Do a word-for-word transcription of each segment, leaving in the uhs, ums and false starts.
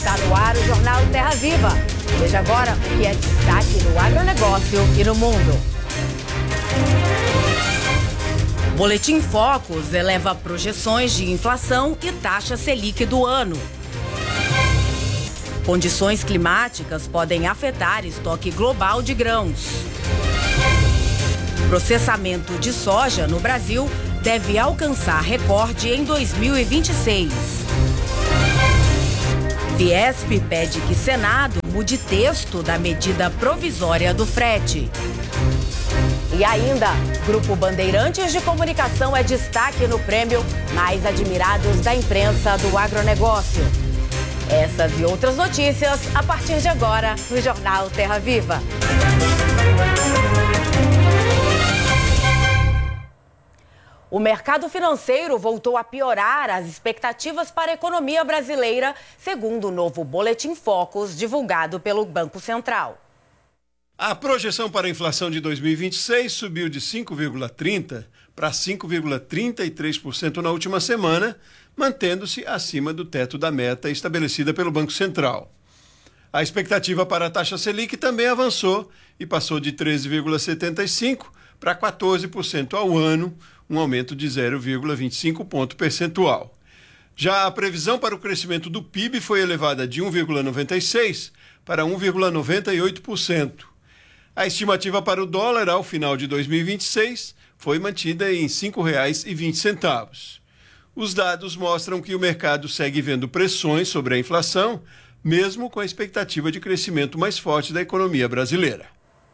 Está no ar o Jornal Terra Viva. Veja agora o que é destaque no agronegócio e no mundo. Boletim Focus eleva projeções de inflação e taxa Selic do ano. Condições climáticas podem afetar estoque global de grãos. Processamento de soja no Brasil deve alcançar recorde em dois mil e vinte e seis. Fiesp pede que Senado mude texto da medida provisória do frete. E ainda, Grupo Bandeirantes de Comunicação é destaque no prêmio Mais Admirados da Imprensa do Agronegócio. Essas e outras notícias a partir de agora no Jornal Terra Viva. O mercado financeiro voltou a piorar as expectativas para a economia brasileira, segundo o novo Boletim Focus divulgado pelo Banco Central. A projeção para a inflação de dois mil e vinte e seis subiu de cinco vírgula trinta por cento para cinco vírgula trinta e três por cento na última semana, mantendo-se acima do teto da meta estabelecida pelo Banco Central. A expectativa para a taxa Selic também avançou e passou de treze vírgula setenta e cinco por cento para quatorze por cento ao ano, um aumento de zero vírgula vinte e cinco ponto percentual. Já a previsão para o crescimento do P I B foi elevada de um vírgula noventa e seis por cento para um vírgula noventa e oito por cento. A estimativa para o dólar ao final de dois mil e vinte e seis foi mantida em cinco reais e vinte centavos. Os dados mostram que o mercado segue vendo pressões sobre a inflação, mesmo com a expectativa de crescimento mais forte da economia brasileira.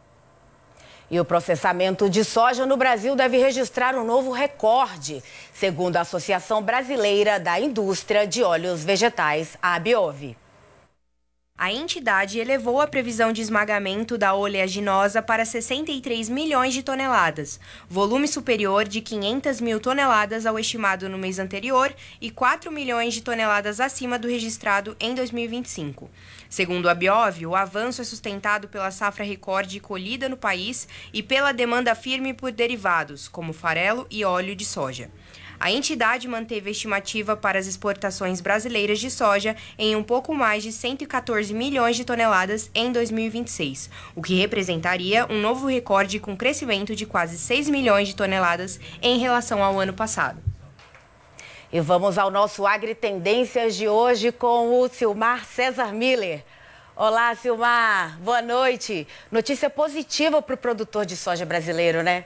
E o processamento de soja no Brasil deve registrar um novo recorde, segundo a Associação Brasileira da Indústria de Óleos Vegetais, a ABIOV. A entidade elevou a previsão de esmagamento da oleaginosa para sessenta e três milhões de toneladas, volume superior de quinhentas mil toneladas ao estimado no mês anterior e quatro milhões de toneladas acima do registrado em dois mil e vinte e cinco. Segundo a ABIOV, o avanço é sustentado pela safra recorde colhida no país e pela demanda firme por derivados, como farelo e óleo de soja. A entidade manteve a estimativa para as exportações brasileiras de soja em um pouco mais de cento e quatorze milhões de toneladas em dois mil e vinte e seis, o que representaria um novo recorde com crescimento de quase seis milhões de toneladas em relação ao ano passado. E vamos ao nosso Agri Tendências de hoje com o Silmar César Miller. Olá, Silmar, boa noite. Notícia positiva para o produtor de soja brasileiro, né?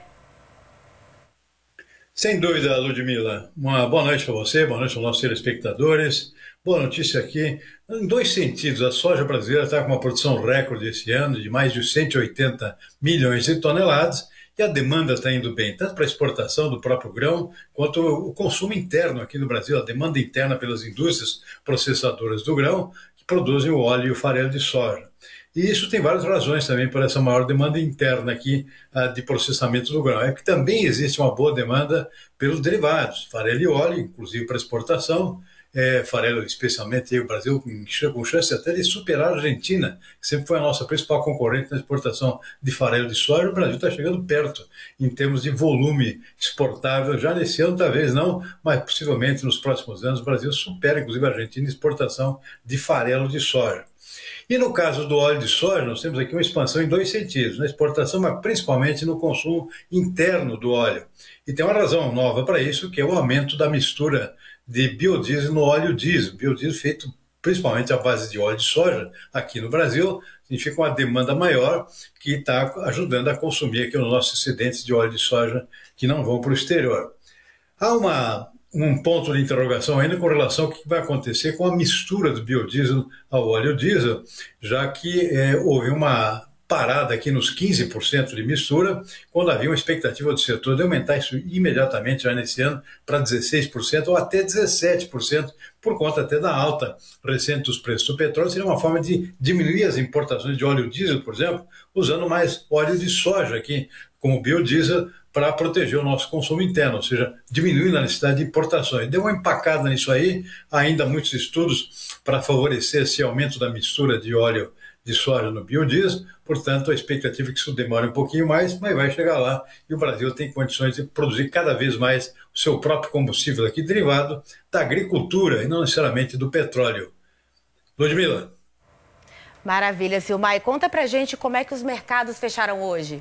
Sem dúvida, Ludmila. Uma boa noite para você, boa noite aos nossos telespectadores. Boa notícia aqui, em dois sentidos. A soja brasileira está com uma produção recorde esse ano de mais de cento e oitenta milhões de toneladas e a demanda está indo bem, tanto para a exportação do próprio grão, quanto o consumo interno aqui no Brasil, a demanda interna pelas indústrias processadoras do grão, que produzem o óleo e o farelo de soja. E isso tem várias razões também por essa maior demanda interna aqui uh, de processamento do grão. É que também existe uma boa demanda pelos derivados, farelo e óleo, inclusive para exportação, é, farelo especialmente aí, o Brasil com, com chance até de superar a Argentina, que sempre foi a nossa principal concorrente na exportação de farelo de soja. O Brasil está chegando perto em termos de volume exportável, já nesse ano talvez não, mas possivelmente nos próximos anos o Brasil supera inclusive a Argentina em exportação de farelo de soja. E no caso do óleo de soja, nós temos aqui uma expansão em dois sentidos, na exportação, mas principalmente no consumo interno do óleo. E tem uma razão nova para isso, que é o aumento da mistura de biodiesel no óleo diesel. Biodiesel feito principalmente à base de óleo de soja aqui no Brasil, significa uma demanda maior que está ajudando a consumir aqui os nossos excedentes de óleo de soja que não vão para o exterior. Há uma... um ponto de interrogação ainda com relação ao que vai acontecer com a mistura do biodiesel ao óleo diesel, já que é, houve uma parada aqui nos quinze por cento de mistura, quando havia uma expectativa do setor de aumentar isso imediatamente já nesse ano para dezesseis por cento ou até dezessete por cento, por conta até da alta recente dos preços do petróleo. Seria uma forma de diminuir as importações de óleo diesel, por exemplo, usando mais óleo de soja aqui como biodiesel, para proteger o nosso consumo interno, ou seja, diminuindo a necessidade de importações. Deu uma empacada nisso aí, ainda muitos estudos para favorecer esse aumento da mistura de óleo de soja no biodiesel, portanto a expectativa é que isso demore um pouquinho mais, mas vai chegar lá e o Brasil tem condições de produzir cada vez mais o seu próprio combustível aqui derivado da agricultura e não necessariamente do petróleo. Ludmila. Maravilha, Silmar. E conta pra gente como é que os mercados fecharam hoje.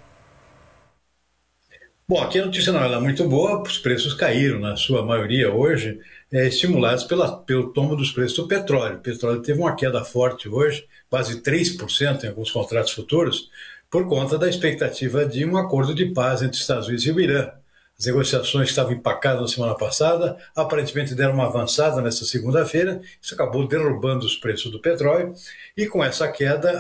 Bom, aqui a notícia não é muito boa, os preços caíram, na sua maioria hoje, é, estimulados pela, pelo tombo dos preços do petróleo. O petróleo teve uma queda forte hoje, quase três por cento em alguns contratos futuros, por conta da expectativa de um acordo de paz entre os Estados Unidos e o Irã. As negociações estavam empacadas na semana passada, aparentemente deram uma avançada nesta segunda-feira, isso acabou derrubando os preços do petróleo, e com essa queda